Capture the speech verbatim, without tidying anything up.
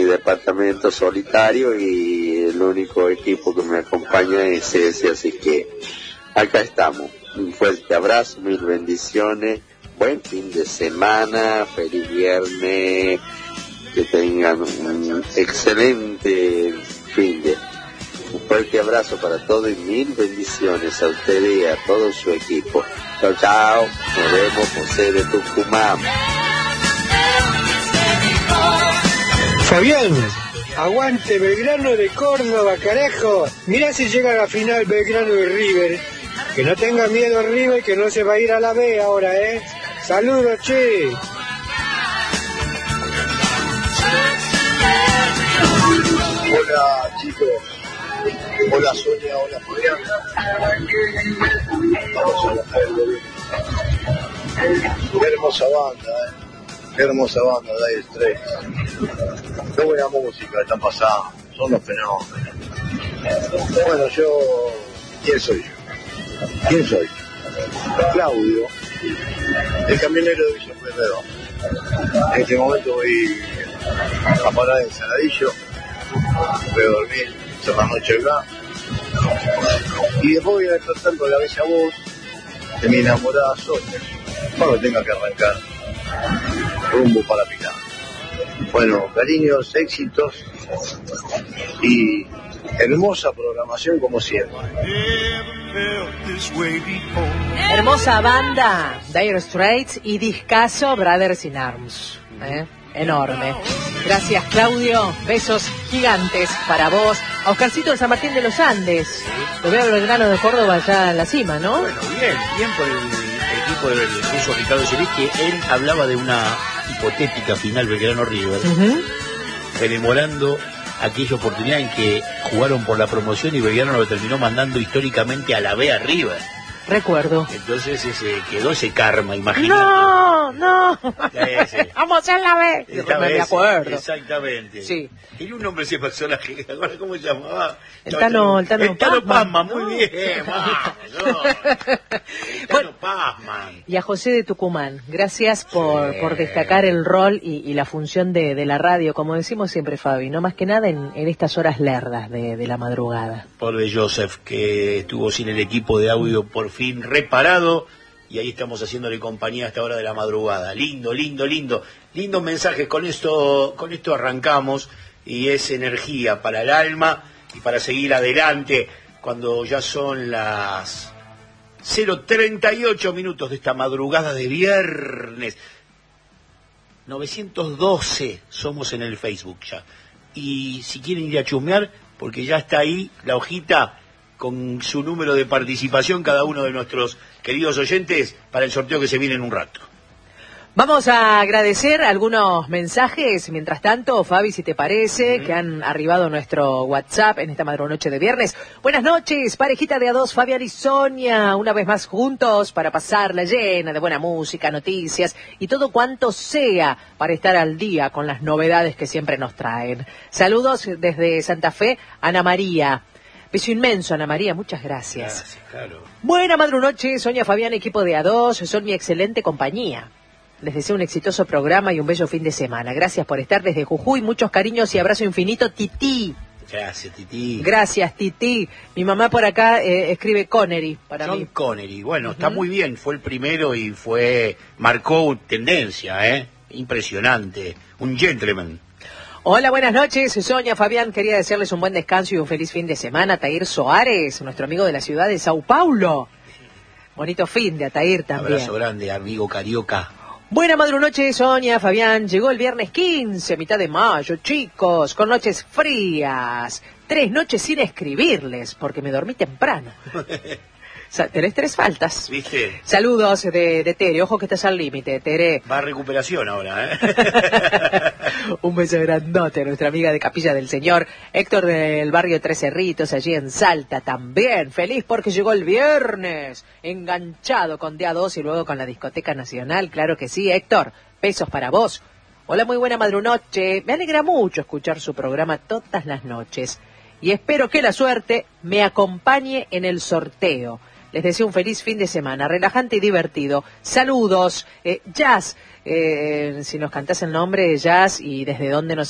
departamento solitario y el único equipo que me acompaña es ese, así que acá estamos. Un fuerte abrazo, mil bendiciones, buen fin de semana, feliz viernes, que tengan un excelente fin de. Un fuerte abrazo para todos y mil bendiciones a ustedes y a todo su equipo. Chao, chao. Nos vemos, José de Tucumán. Fabián, aguante Belgrano de Córdoba, carajo. Mirá si llega a la final Belgrano de River. Que no tenga miedo River, que no se va a ir a la B ahora, ¿eh? Saludos, che. Hola, chicos. Hola, Sonia. Hola, Fabián. Vamos a la gente. Qué hermosa banda, ¿eh? Qué hermosa banda, Dire Straits. Qué buena música están pasando. Son los fenómenos. Bueno, yo... ¿Quién soy yo? ¿Quién soy? Claudio, el camionero de Villa Pueyrredón. En este momento voy a parar en Saladillo. Voy a dormir esta noche acá. Y después voy a despertar con la bella voz de mi enamorada Sonia cuando tenga que arrancar rumbo para Pilar. Bueno, cariños, éxitos y hermosa programación como siempre. Hermosa banda, Dire Straits, y discazo Brothers in Arms, ¿eh? Enorme. Gracias, Claudio. Besos gigantes para vos. A Oscarcito de San Martín de los Andes. Lo veo el grano de Córdoba allá en la cima, ¿no? Bueno, bien, bien por el, el equipo del ruso Ricardo Celis, que él hablaba de una hipotética final Belgrano River, uh-huh. rememorando aquella oportunidad en que jugaron por la promoción y Belgrano lo terminó mandando históricamente a la B a River. Recuerdo. Entonces ese, quedó ese karma, imagínate. No, no. Ese. Vamos a la B. Esta me vez, acuerdo. Exactamente. Sí. Tiene un nombre ese personaje, ¿ahora cómo se llamaba? El Tano, el Tano, el Tano Pazman. Pazman, muy bien, vamos, no. El Tano Pazman. Y a José de Tucumán, gracias por, sí. por destacar el rol y, y la función de, de la radio, como decimos siempre, Fabi, no más que nada en, en estas horas lerdas de, de la madrugada. Pobre Joseph, que estuvo sin el equipo de audio por fin reparado, y ahí estamos haciéndole compañía a esta hora de la madrugada. Lindo, lindo, lindo, lindos mensajes, con esto, con esto arrancamos, y es energía para el alma y para seguir adelante cuando ya son las cero treinta y ocho minutos de esta madrugada de viernes. novecientos doce somos en el Facebook ya, y si quieren ir a chusmear, porque ya está ahí la hojita con su número de participación cada uno de nuestros queridos oyentes para el sorteo que se viene en un rato. Vamos a agradecer algunos mensajes, mientras tanto, Fabi, si te parece, mm. que han arribado a nuestro WhatsApp en esta madrunoche de viernes. Buenas noches, parejita de a dos, Fabián y Sonia, una vez más juntos para pasarla llena de buena música, noticias y todo cuanto sea para estar al día con las novedades que siempre nos traen. Saludos desde Santa Fe, Ana María. Beso inmenso, Ana María, muchas gracias. Gracias, claro. Buena madrunoche, Sonia, Fabián, equipo de a dos, son mi excelente compañía. Les deseo un exitoso programa y un bello fin de semana. Gracias por estar desde Jujuy. Muchos cariños y abrazo infinito, Titi. Gracias, Titi. Gracias, Titi. Mi mamá por acá eh, escribe Connery para John mí. Connery. Bueno, uh-huh. está muy bien. Fue el primero y fue marcó tendencia, ¿eh? Impresionante. Un gentleman. Hola, buenas noches. Sonia, Fabián, quería desearles un buen descanso y un feliz fin de semana. Atair Soares, nuestro amigo de la ciudad de Sao Paulo. Bonito fin de Atair también. Abrazo grande, amigo carioca. Buena madrunoche, Sonia, Fabián. Llegó el viernes quince, mitad de mayo, chicos, con noches frías. Tres noches sin escribirles, porque me dormí temprano. O sea, tenés tres faltas. ¿Viste? Saludos de, de Tere. Ojo que estás al límite, Tere. Va a recuperación ahora, ¿eh? Un beso grandote a nuestra amiga de Capilla del Señor, Héctor del barrio Tres Cerritos, allí en Salta también. Feliz porque llegó el viernes. Enganchado con D A dos y luego con la Discoteca Nacional. Claro que sí, Héctor. Besos para vos. Hola, muy buena madrunoche. Me alegra mucho escuchar su programa todas las noches. Y espero que la suerte me acompañe en el sorteo. Les deseo un feliz fin de semana, relajante y divertido. Saludos, eh, Jazz, eh, si nos cantás el nombre de Jazz y desde dónde nos